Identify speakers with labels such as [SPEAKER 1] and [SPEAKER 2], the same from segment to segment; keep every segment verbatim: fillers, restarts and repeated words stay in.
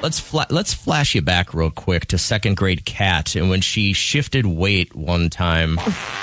[SPEAKER 1] let's fla- let's flash you back real quick to second grade Kat, and when she shifted weight one time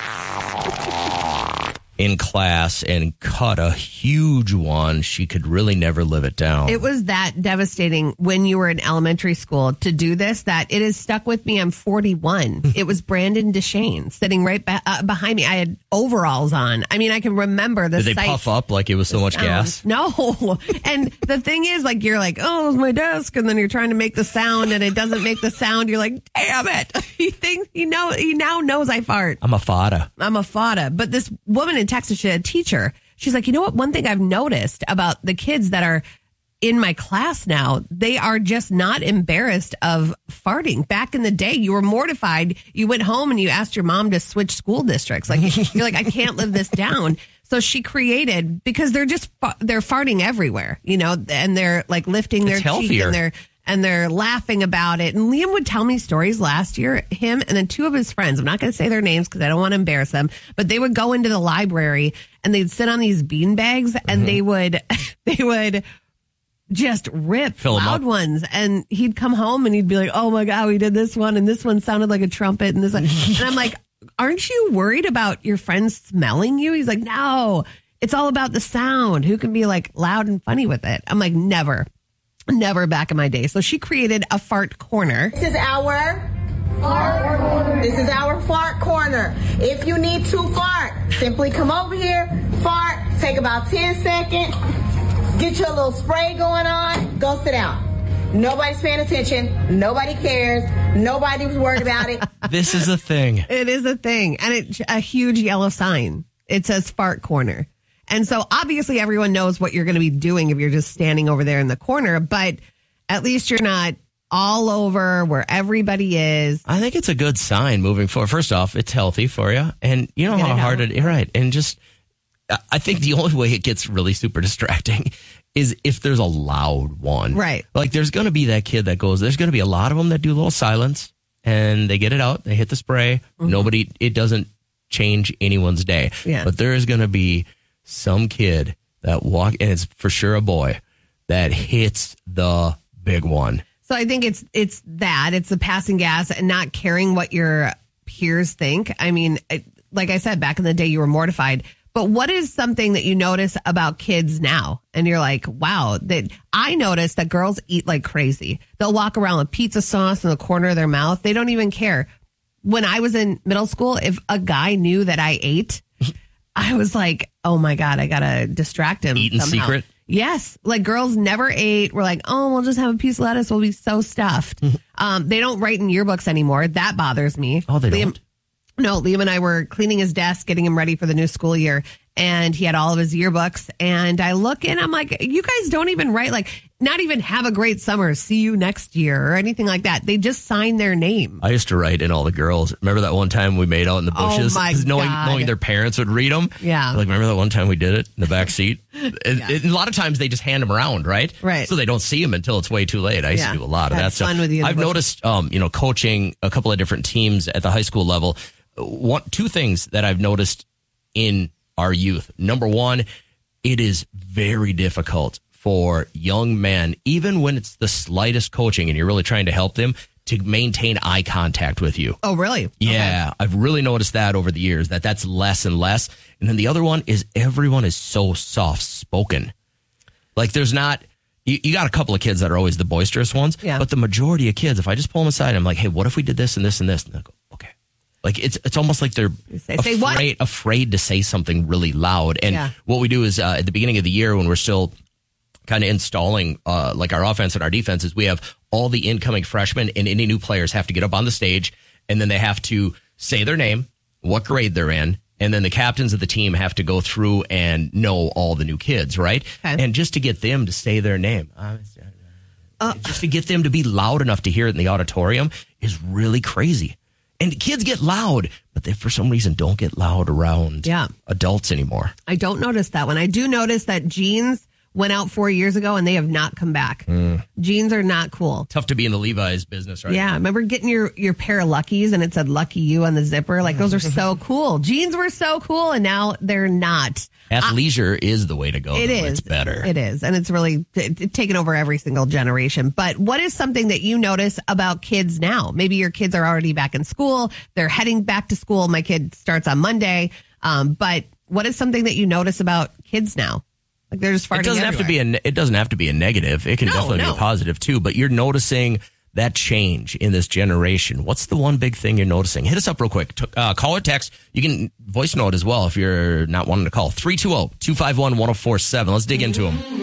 [SPEAKER 1] in class and cut a huge one, she could really never live it down.
[SPEAKER 2] It was that devastating when you were in elementary school to do this that it has stuck with me. I'm forty-one. It was Brandon Deshane sitting right be- uh, behind me. I had overalls on. I mean, I can remember the
[SPEAKER 1] Did they
[SPEAKER 2] sight,
[SPEAKER 1] puff up like it was so much
[SPEAKER 2] sound.
[SPEAKER 1] gas?
[SPEAKER 2] No. And the thing is, like, you're like, oh, it's my desk. And then you're trying to make the sound and it doesn't make the sound. You're like, damn it. He thinks, he, know, he now knows I fart.
[SPEAKER 1] I'm a fada.
[SPEAKER 2] I'm a fada. But this woman in Texas, she had a teacher. She's like, you know what? One thing I've noticed about the kids that are in my class now, they are just not embarrassed of farting. Back in the day, you were mortified. You went home and you asked your mom to switch school districts. Like, you're like, I can't live this down. So she created, because they're just, they're farting everywhere, you know, and they're like lifting their
[SPEAKER 1] It's
[SPEAKER 2] cheek
[SPEAKER 1] healthier.
[SPEAKER 2] and they're, and they're laughing about it. And Liam would tell me stories last year, him and then two of his friends. I'm not going to say their names because I don't want to embarrass them, but they would go into the library and they'd sit on these bean bags and
[SPEAKER 1] Mm-hmm.
[SPEAKER 2] they would, they would just rip
[SPEAKER 1] Fill 'em
[SPEAKER 2] loud
[SPEAKER 1] up.
[SPEAKER 2] ones. And he'd come home and he'd be like, oh my God, we did this one. And this one sounded like a trumpet. And this one. And I'm like, aren't you worried about your friends smelling you? He's like, no, it's all about the sound. Who can be like loud and funny with it? I'm like, never. Never back in my day. So she created a fart corner.
[SPEAKER 3] This is our fart corner. This is our fart corner. If you need to fart, simply come over here, fart, take about ten seconds, get your little spray going on, go sit down. Nobody's paying attention. Nobody cares. Nobody was worried about it.
[SPEAKER 1] This is a thing.
[SPEAKER 2] It is a thing. And it's a huge yellow sign. It says fart corner. And so obviously everyone knows what you're going to be doing if you're just standing over there in the corner, but at least you're not all over where everybody is.
[SPEAKER 1] I think it's a good sign moving forward. First off, it's healthy for you. And you know
[SPEAKER 2] Get
[SPEAKER 1] how
[SPEAKER 2] it
[SPEAKER 1] hard
[SPEAKER 2] out.
[SPEAKER 1] it is. Right. And just, I think the only way it gets really super distracting is if there's a loud one.
[SPEAKER 2] Right.
[SPEAKER 1] Like there's going to be that kid that goes, there's going to be a lot of them that do a little silence and they get it out. They hit the spray.
[SPEAKER 2] Mm-hmm.
[SPEAKER 1] Nobody, it doesn't change anyone's day.
[SPEAKER 2] Yeah.
[SPEAKER 1] But there is going to be some kid that walk, and it's for sure a boy, that hits the big one.
[SPEAKER 2] So I think it's it's that. It's the passing gas and not caring what your peers think. I mean, it, like I said, back in the day, you were mortified. But what is something that you notice about kids now? And you're like, wow, that I notice that girls eat like crazy. They'll walk around with pizza sauce in the corner of their mouth. They don't even care. When I was in middle school, if a guy knew that I ate, I was like, oh my God, I got to distract him.
[SPEAKER 1] Eat in
[SPEAKER 2] somehow.
[SPEAKER 1] secret?
[SPEAKER 2] Yes. Like girls never ate. We're like, oh, we'll just have a piece of lettuce. We'll be so stuffed. um, they don't write in yearbooks anymore. That bothers me.
[SPEAKER 1] Oh, they
[SPEAKER 2] Liam,
[SPEAKER 1] don't?
[SPEAKER 2] No, Liam and I were cleaning his desk, getting him ready for the new school year. And he had all of his yearbooks. And I look in, I'm like, you guys don't even write, like, not even have a great summer, see you next year or anything like that. They just sign their name.
[SPEAKER 1] I used to write in all the girls. Remember that one time we made out in the
[SPEAKER 2] Oh,
[SPEAKER 1] bushes?
[SPEAKER 2] my
[SPEAKER 1] 'Cause knowing,
[SPEAKER 2] God.
[SPEAKER 1] knowing their parents would read them.
[SPEAKER 2] Yeah.
[SPEAKER 1] Like, remember that one time we did it in the back seat? and,
[SPEAKER 2] Yeah.
[SPEAKER 1] and a lot of times they just hand them around, right?
[SPEAKER 2] Right.
[SPEAKER 1] So they don't see them until it's way too late. I used
[SPEAKER 2] Yeah.
[SPEAKER 1] to do a lot of
[SPEAKER 2] That's
[SPEAKER 1] that
[SPEAKER 2] fun
[SPEAKER 1] stuff.
[SPEAKER 2] with you in the
[SPEAKER 1] I've
[SPEAKER 2] bushes.
[SPEAKER 1] noticed, um, you know, coaching a couple of different teams at the high school level. One, two things that I've noticed in our youth. Number one, it is very difficult for young men, even when it's the slightest coaching and you're really trying to help them, to maintain eye contact with you.
[SPEAKER 2] Oh, really?
[SPEAKER 1] Yeah,
[SPEAKER 2] Okay.
[SPEAKER 1] I've really noticed that over the years, that that's less and less. And then the other one is everyone is so soft-spoken. Like there's not, you, you got a couple of kids that are always the boisterous ones,
[SPEAKER 2] Yeah.
[SPEAKER 1] but the majority of kids, if I just pull them aside, I'm like, hey, what if we did this and this and this? And they go, okay. Like it's it's almost like they're
[SPEAKER 2] say- say what?
[SPEAKER 1] afraid, afraid to say something really loud. And
[SPEAKER 2] Yeah.
[SPEAKER 1] what we do is uh, at the beginning of the year when we're still kind of installing uh, like our offense and our defense is we have all the incoming freshmen and any new players have to get up on the stage and then they have to say their name, what grade they're in, and then the captains of the team have to go through and know all the new kids, right?
[SPEAKER 2] Okay.
[SPEAKER 1] And just to get them to say their name, uh, just to get them to be loud enough to hear it in the auditorium is really crazy. And kids get loud, but they for some reason don't get loud around
[SPEAKER 2] Yeah.
[SPEAKER 1] adults anymore.
[SPEAKER 2] I don't notice that one. I do notice that jeans went out four years ago and they have not come back. Mm. Jeans are not cool.
[SPEAKER 1] Tough to be in the Levi's business, right?
[SPEAKER 2] Yeah. Remember getting your, your pair of Luckies and it said Lucky You on the zipper? Like, those are so cool. Jeans were so cool and now they're not.
[SPEAKER 1] Athleisure uh, is the way to go.
[SPEAKER 2] It
[SPEAKER 1] though.
[SPEAKER 2] is.
[SPEAKER 1] It's better.
[SPEAKER 2] It is. And it's really t- t- taken over every single generation. But what is something that you notice about kids now? Maybe your kids are already back in school. They're heading back to school. My kid starts on Monday. Um, but what is something that you notice about kids now? Like, they're just farting
[SPEAKER 1] It doesn't
[SPEAKER 2] everywhere.
[SPEAKER 1] have to be a. It doesn't have to be a negative. It can
[SPEAKER 2] No,
[SPEAKER 1] definitely
[SPEAKER 2] no.
[SPEAKER 1] be a positive too. But you're noticing that change in this generation. What's the one big thing you're noticing? Hit us up real quick. T- uh, call or text. You can voice note as well if you're not wanting to call. three two zero, two five one, one zero four seven. Let's dig into them.